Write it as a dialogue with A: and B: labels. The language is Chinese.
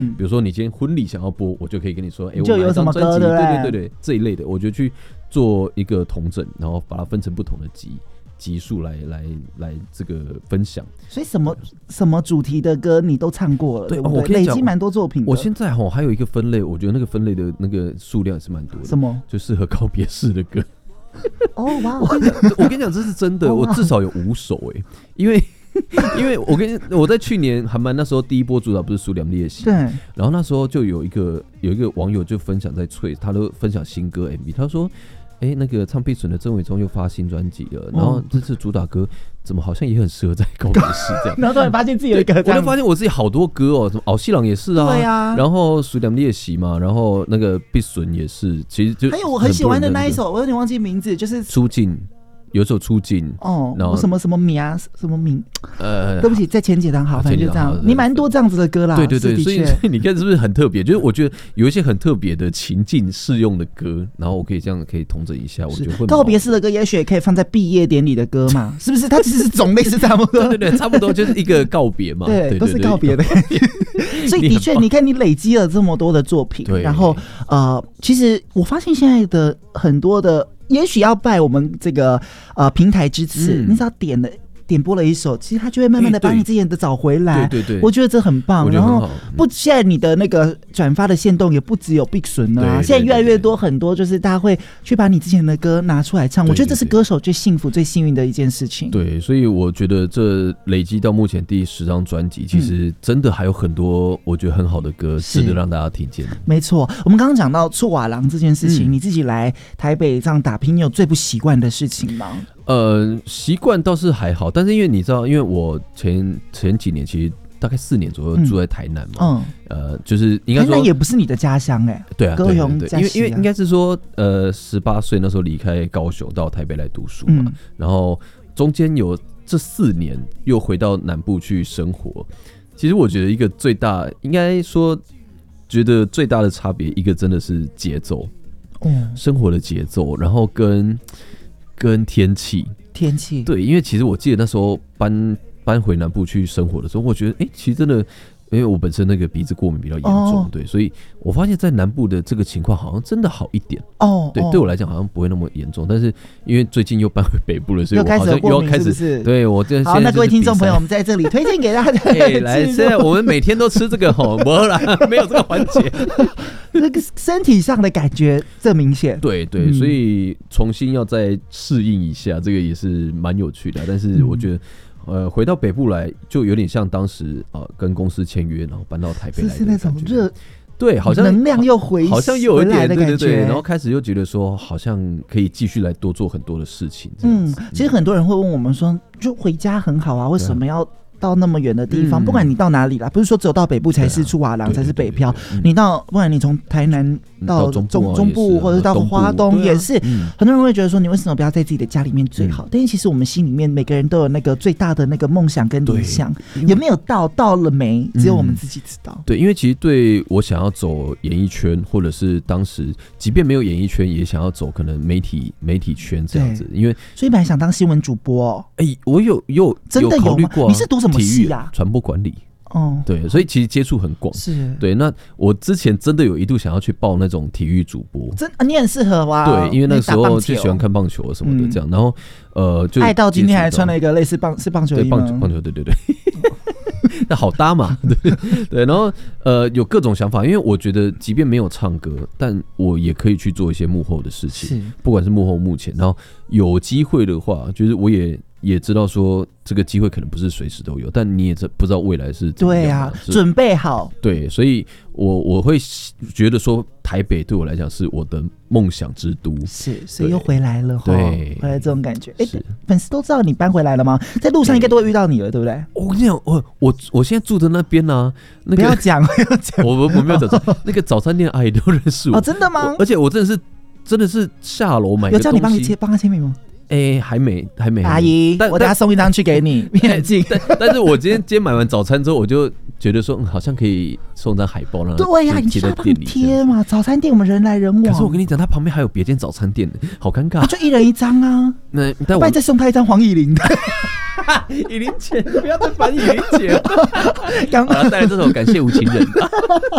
A: 比如说你今天婚礼想要播，我就可以跟你说，
B: 就有什么歌，
A: 对，这一类的，我就去做一个统整，然后把它分成不同的集数来这个分享。
B: 所以什么主题的歌你都唱过了，对不对？
A: 我跟你讲，
B: 累积蛮多作品的。
A: 我现在还有一个分类，我觉得那个分类的那个数量也是蛮多的。
B: 什么？
A: 就适合告别式的歌。
B: 哦哇！
A: 我跟你讲，这是真的，我至少有5首因为我在去年韩漫那时候第一波主打不是苏良烈喜，
B: 对，
A: 然后那时候就有一个网友就分享在脆，他都分享新歌 MV， 他说。那个唱碧纯的曾伟忠又发新专辑了，然后这次主打歌怎么好像也很适合在告别式这样，
B: 然后突然发现自己有一个，
A: 我就发现我自己好多歌什么敖西朗也是啊，
B: 对啊，
A: 然后苏良烈喜嘛，然后那个碧纯也是，其实就
B: 还有我很喜欢的那一首，我有点忘记名字，就是
A: 出境。有一首出境
B: 然后什么名啊，什么名？对不起，在前几堂好，反正就这样。你蛮多这样子的歌啦，
A: 对，所以你看是不是很特别？就是我觉得有一些很特别的情境适用的歌，然后我可以这样可以统整一下，我觉得会
B: 告别式的歌，也许也可以放在毕业典礼的歌嘛，是不是？它其实是种类是差不多，
A: 对，差不多就是一个告别嘛，
B: 对，都是告别的感觉。所以的确，你看你累积了这么多的作品，然后其实我发现现在的很多的。也许要拜我们这个平台之赐，你只要点播了一首，其实他就会慢慢的把你之前的找回来。对，我觉得这很棒。然后现在你的那个转发的限动也不只有碧纯了啊，现在越来越多很多就是大家会去把你之前的歌拿出来唱。我觉得这是歌手最幸福、最幸运的一件事情。
A: 对，所以我觉得这累积到目前第10张专辑，其实真的还有很多我觉得很好的歌值得让大家听见。
B: 没错，我们刚刚讲到出瓦郎这件事情，你自己来台北这样打拼，你有最不习惯的事情吗？
A: 习惯倒是还好，但是因为你知道，因为我前几年其实大概4年左右住在台南嘛，就是应该说台
B: 南也不是你的家乡对啊，高雄家乡，
A: 因为应该是说18岁那时候离开高雄到台北来读书嘛，然后中间有这4年又回到南部去生活。其实我觉得一个最大，应该说觉得最大的差别，一个真的是节奏，生活的节奏，然后跟天气，对，因为其实我记得那时候搬回南部去生活的时候，我觉得其实真的，因为我本身那个鼻子过敏比较严重，对，所以我发现在南部的这个情况好像真的好一点对我来讲好像不会那么严重，但是因为最近又搬回北部了，所以我好像又要开始对我这
B: 好，那各位听众朋友，我们在这里推荐给大家
A: 来，现在我们每天都吃这个没有这个环节。
B: 那个身体上的感觉这明显，
A: 对，所以重新要再适应一下，这个也是蛮有趣的。但是我觉得，回到北部来，就有点像当时跟公司签约，然后搬到台北来的感觉，
B: 是那种热，
A: 对，好像
B: 能量又好
A: 像又有一点对，然后开始又觉得说，好像可以继续来多做很多的事情。
B: 其实很多人会问我们说，就回家很好啊，为什么要到那么远的地方？不管你到哪里啦，不是说只有到北部才是出瓦郎才是北漂，你到不然你从台南到中部或者是到花东也是，很多人会觉得说你为什么不要在自己的家里面最好？但是其实我们心里面每个人都有那个最大的那个梦想跟理想，有没有到了没？只有我们自己知道。
A: 对，因为其实对我想要走演艺圈，或者是当时即便没有演艺圈，也想要走可能媒体圈这样子，因为
B: 所以本来想当新闻主播
A: 我有
B: 真的
A: 考虑过
B: 你是读什么系啊？
A: 传播管理。对，所以其实接触很广。
B: 是，
A: 对。那我之前真的有一度想要去报那种体育主播，
B: 你很适合哇。
A: 对，因为那时候就喜欢看棒球什么的，这样。然后就
B: 爱到今天还穿了一个类似棒球衣吗？
A: 棒球，对。那好搭嘛，对。然后有各种想法，因为我觉得即便没有唱歌，但我也可以去做一些幕后的事情，不管是幕后幕前。然后有机会的话，就是我也知道说这个机会可能不是随时都有，但你也不知道未来是怎么样。
B: 对啊，准备好。
A: 对，所以我会觉得说台北对我来讲是我的梦想之都，
B: 所以又回来了。
A: 对，
B: 回来这种感觉。粉丝都知道你搬回来了吗？在路上应该都会遇到你了，对不对？
A: 我跟你讲，我现在住的那边呢，不
B: 要讲，
A: 我没有讲那个早餐店阿姨都认识我。
B: 真的吗？
A: 而且我真的是下楼买个东西。
B: 有叫你帮他签名吗？
A: 还没。
B: 阿姨，我等下送一张去给你面镜。
A: 但是我今天买完早餐之后，我就觉得说，好像可以送张海报，让
B: 对呀，你去帮你贴嘛。早餐店我们人来人往。
A: 可是我跟你讲，他旁边还有别间早餐店，好尴尬。
B: 就一人一张啊。
A: 但
B: 我再送他一张黄以玲的。
A: 雨林姐，不要再烦雨林姐了。
B: 刚
A: 带来这首《感谢无情人》